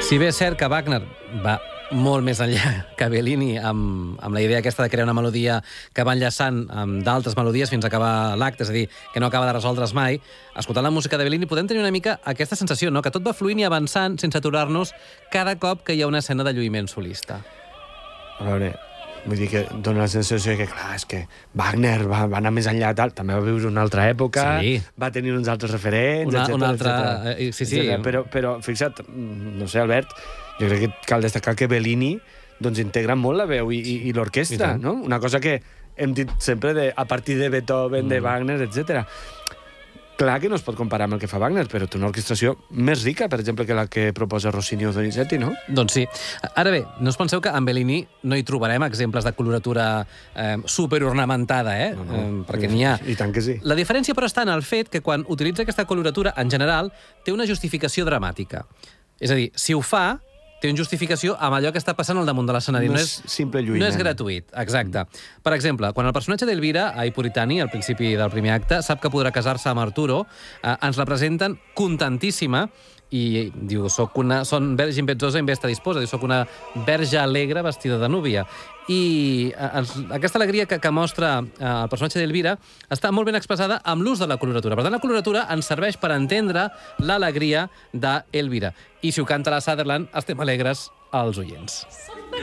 Si bé és cert que Wagner va molt més enllà que Bellini amb la idea aquesta de crear una melodia que va enllaçant amb d'altres melodies fins a acabar l'acte, és a dir, que no acaba de resoldre's mai, escoltant la música de Bellini podem tenir una mica aquesta sensació, no? Que tot va fluint i avançant sense aturar-nos cada cop que hi ha una escena de lluïment solista. A veure, vull dir que dona la sensació que, clar, és que Wagner va anar més enllà, tal, també va viure una altra època, sí. Va tenir uns altres referents, una altra... etcètera. Sí. Però, fixa't, no sé, Albert, jo crec que cal destacar que Bellini doncs, integra molt la veu i l'orquestra, no? Una cosa que hem dit sempre a partir de Beethoven, de Wagner, etcètera. Clar que no es pot comparar amb el que fa Wagner, però té una orquestració més rica, per exemple, que la que proposa Rossini o Donizetti, no? Doncs sí. Ara bé, no us penseu que amb Bellini no hi trobarem exemples de coloratura superornamentada, perquè n'hi ha. I tant que sí. La diferència, però, està en el fet que quan utilitza aquesta coloratura, en general, té una justificació dramàtica. És a dir, si ho fa, té una justificació amb allò que està passant al damunt de l'escenari. No és simple lluïment. No és gratuït, exacte. Per exemple, quan el personatge d'Elvira, a Puritani, al principi del primer acte, sap que podrà casar-se amb Arturo, ens la presenten contentíssima i diu, son verge impetuosa in vesta disposa, diu, soc una verge alegre vestida de núvia. I aquesta alegria que mostra el personatge d'Elvira està molt ben expressada amb l'ús de la coloratura. Per tant, la coloratura ens serveix per entendre l'alegria d'Elvira. I si ho canta la Sutherland, estem alegres als oients.